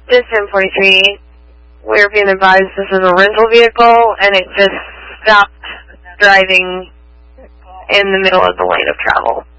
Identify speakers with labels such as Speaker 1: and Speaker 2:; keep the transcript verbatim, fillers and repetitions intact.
Speaker 1: This ten forty-three, we're being advised this is a rental vehicle, and it just stopped driving in the middle of the lane of travel.